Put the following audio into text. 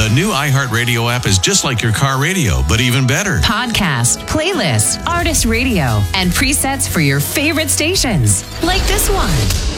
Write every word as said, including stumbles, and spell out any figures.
The new iHeartRadio app is just like your car radio, but even better. Podcast, playlist, artist radio, and presets for your favorite stations. Like this one.